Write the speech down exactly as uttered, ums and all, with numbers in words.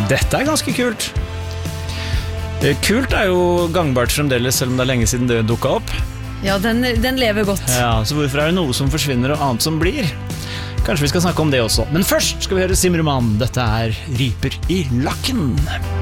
Dette er ganske kult. Kult er jo gangbart fremdeles, selv om det er lenge siden det dukket opp. Ja, den, den lever godt. Ja, så hvorfor er det noe som forsvinner og annet som blir? Kanskje vi skal snakke om det også. Men først skal vi høre Simmermann. Dette er Ryper i lakken.